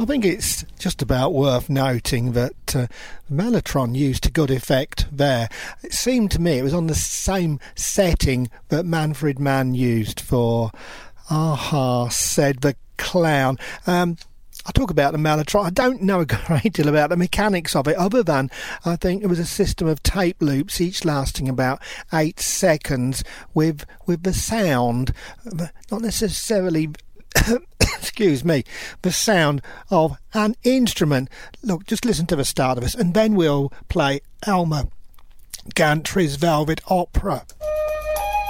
I think it's just about worth noting that Mellotron used to good effect there. It seemed to me it was on the same setting that Manfred Mann used for Aha Said the Clown. I talk about the Mellotron. I don't know a great deal about the mechanics of it, other than I think it was a system of tape loops, each lasting about 8 seconds, with the sound, not necessarily excuse me, the sound of an instrument. Look, just listen to the start of this, and then we'll play Elmer Gantry's Velvet Opera.